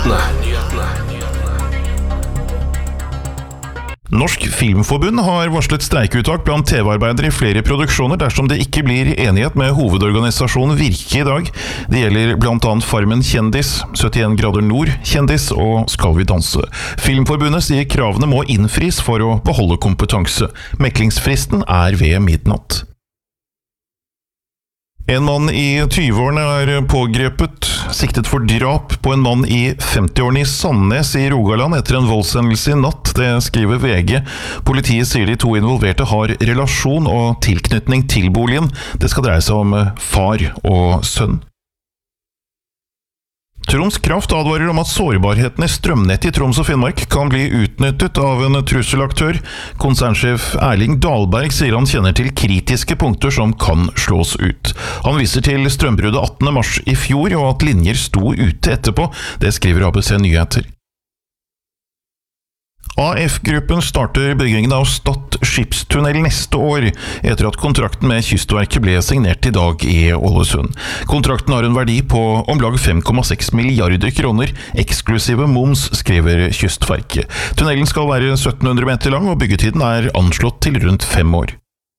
Norsk Filmforbund har varslet streikeuttak blant TV-arbeidere i flere produksjoner dersom det ikke blir enighet med hovedorganisasjonen Virke i dag. Det gjelder blant annet Farmen Kjendis, 71 grader nord Kjendis og Skal vi danse. Filmforbundet sier kravene må innfris for å beholde kompetanse. Meklingsfristen er ved midnatt. En mann i 20-årene er pågrepet, siktet for drap på en mann i 50-årene i Sandnes i Rogaland etter en voldshendelse i natt, det skriver VG. Politiet sier de to involverte har relasjon og tilknytning til boligen. Det skal dreie seg om far og sønn. Troms Kraft advarer om at sårbarheten i strømnettet i Troms og Finnmark kan bli utnyttet av en trusselaktør. Konsernsjef Erling Dahlberg sier han kjenner til kritiske punkter som kan slås ut. Han viser til strømbruddet 18. mars i fjor og at linjer sto ute etterpå. Det skriver ABC Nyheter. AF-gruppen starter byggingen av Stad skipstunnel neste år, etter at kontrakten med Kystverket ble signert i dag i Ålesund. Kontrakten har en verdi på om lag 5,6 milliarder kroner, eksklusive moms, skriver Kystverket. Tunnelen skal være 1700 meter lang, og byggetiden er anslått til rundt 5 år.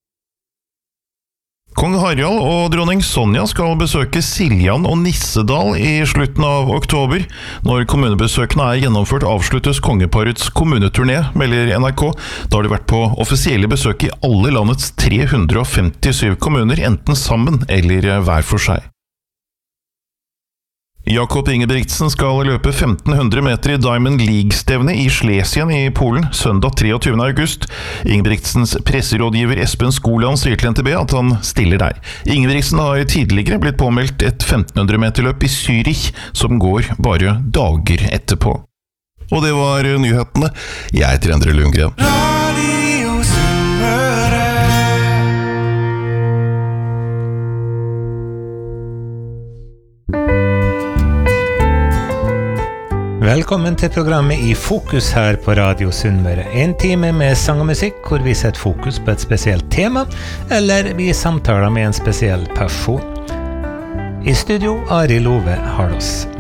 Kong Harald og dronning Sonja skal besøke Siljan og Nissedal i slutten av oktober. Når kommunebesøkene er gjennomført, avsluttes kongeparets kommuneturné, melder NRK. Da har de vært på offisielle besøk i alle landets 357 kommuner, enten sammen eller hver for seg. Jakob Ingebrigtsen skal løpe 1500 meter i Diamond League-stevne i Schlesien i Polen søndag 23. august. Ingebrigtsens presserådgiver Espen Skoland sier til NTB at han stiller der. Ingebrigtsen har tidligere blitt påmeldt et 1500 meter løp i Zürich, som går bare dager etterpå. Og det var nyhetene. Jeg heter Endre Lundgren. Velkommen til programmet I Fokus her på Radio Sunnmøre. En time med sang og musikk, hvor vi setter fokus på et spesielt tema, eller vi samtaler med en spesiell person. I studio, Ari Love Hardos.